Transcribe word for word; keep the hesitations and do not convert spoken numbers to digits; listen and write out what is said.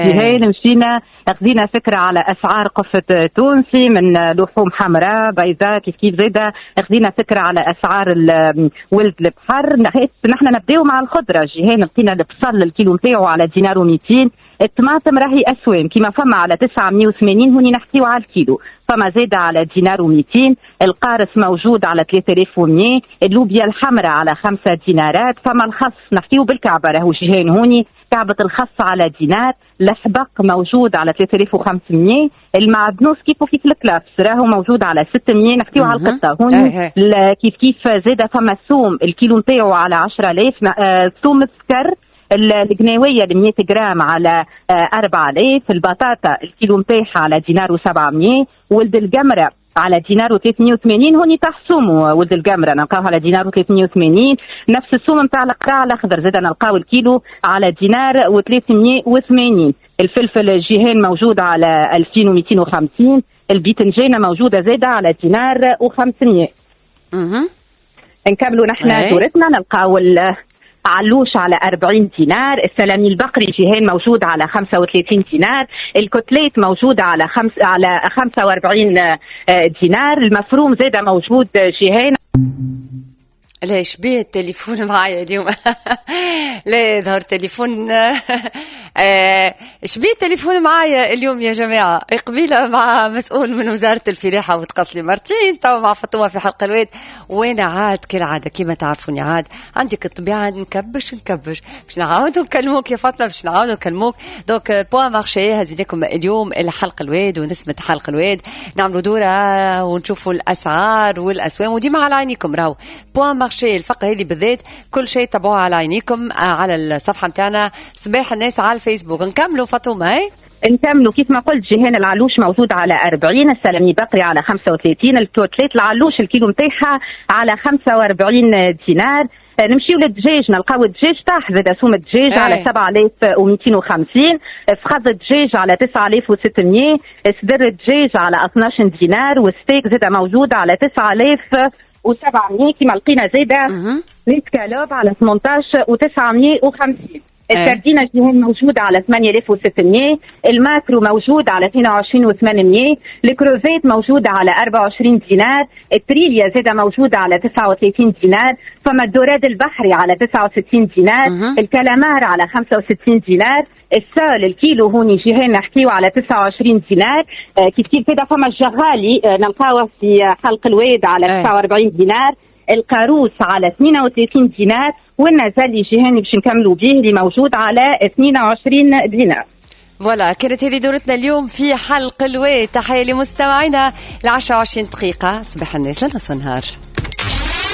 جهين مشينا اخذنا فكره على اسعار قفه تونسي من لحوم حمراء بيضاء كيف كيف زاده اخذنا فكره على اسعار ولد البحر. نحن نبداو مع الخضره. جهين لقينا البصل الكيلو نتاعو على دينار ومئتين. الطماطم راهي اسوام كيما فما على تسعمية وثمانين هوني نحكيو على الكيلو، فما زاده على دينار ومئتين. القارص موجود على ثلاثة آلاف ومئة. اللوبيا الحمراء على خمسة دينارات. فما الخس نحكيو بالكعبه راهو جهين هوني كعبه الخس على دينار. الحبق موجود على ثلاثة آلاف وخمسمية. المعدنوس كيف وكيف الكلافس راهو موجود على ستمية. نحكيو على القطه هوني كيف كيف زاده. فما الثوم الكيلو نتاعو على عشرة آلاف. ثوم السكر القناوية ل مئة جرام على أربعة آلاف. البطاطا الكيلو نتاعها على دينار وسبعمية. ولد القمرة على دينار وثلاثمية وثمانين. هوني تحسوموا ولد القمرة نلقاوه على دينار وثلاثمية وثمانين. نفس الثوم نتاع القطاع الأخضر زاد نلقاو الكيلو على دينار وثلاثمية وثمانين. الفلفل الجيهان موجود على ألفين ومئتين وخمسين. البيتنجانة موجودة زادة على دينار وخمسمية. نكملوا نحن دورتنا نلقاو علوش على أربعين دينار. السلامي البقري جيهان موجود على خمسة وثلاثين دينار. الكتليت موجود على خمس على خمسة وأربعين دينار. المفروم زاده موجود جيهان. لا شبيه التليفون معايا اليوم لا يظهر تليفون شبيه التليفون معايا اليوم يا جماعة. قبيلة مع مسؤول من وزارة الفلاحة وتقصلي مرتين تو مع فاطمة في حلقة الواد. وانا عاد كالعادة كما تعرفوني عاد عندك الطبيعة نكبش نكبش باش نعاودوا نكلموك يا فاطمة باش نعاودوا نكلموك. دوك بوا مارشي هزيناكم اليوم إلى حلقة الواد ونسمة حلقة الواد نعملوا دورة ونشوفوا الأسعار والأسوام وديما على عينيكم. راهو بوا مارشي الفقرة هذه بالذات كل شيء تابعوها على عينيكم على الصفحة متاعنا صباح الناس على الفيسبوك. نكملوا فاطمة هاي نكملوا كيف ما قلت. جيهان العلوش موجود على أربعين. السلامي بقري على خمسة وثلاثين. الكوتليت العلوش الكيلو نتاعها على خمسة وأربعين دينار. نمشيو للدجاج نلقاو الدجاج طاح زاد سوم الدجاج على سبعة آلاف ومئتين وخمسين. فخذ الدجاج على تسعة آلاف وستمية. صدر الدجاج على اثناش دينار. والستيك زاد موجود على تسعة آلاف وسبعمية. كما لقينا زاده ليسكالوب على ثمانية عشر وتسعمية وخمسين. السردينة جيهان موجودة على ثمانية آلاف وستمية. الماكرو موجود على اثنين وعشرين وثمانمية. الكروفيت موجودة على أربعة وعشرين دينار. التريليا زادة موجودة على تسعة وثلاثين دينار. فما الدوراد البحري على تسعة وستين دينار. الكالامار على خمسة وستين دينار. السال الكيلو هوني جيهان نحكيو على تسعة وعشرين دينار. آه كيف كيف كده. فما الجغالي آه نلقاوه في حلق الواد على تسعة وأربعين دينار. القاروس على اثنين وثلاثين دينار. والنزالي جيهاني باش نكملوا به اللي موجود على اثنين وعشرين دينار. فوالا كانت هذه دورتنا اليوم في حلق الواد. تحية لمستمعينا العشرة وعشرين دقيقة صباح الناس لنص نهار.